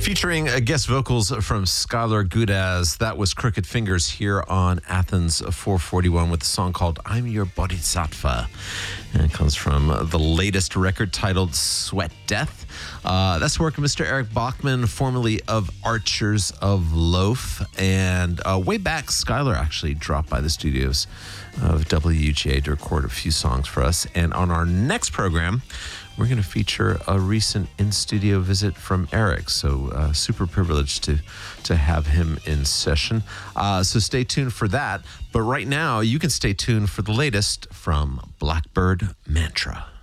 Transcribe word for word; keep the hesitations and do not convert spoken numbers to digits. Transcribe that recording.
Featuring uh, guest vocals from Skylar Gudaz. That was Crooked Fingers here on Athens four forty-one with a song called I'm Your Bodhisattva. And it comes from the latest record titled Sweat Death. Uh, that's the work of Mister Eric Bachman, formerly of Archers of Loaf. And uh, way back, Skylar actually dropped by the studios of W U G A to record a few songs for us. And on our next program, we're going to feature a recent in-studio visit from Eric. So uh, super privileged to, to have him in session. Uh, so stay tuned for that. But right now, you can stay tuned for the latest from Blackbird Mantra.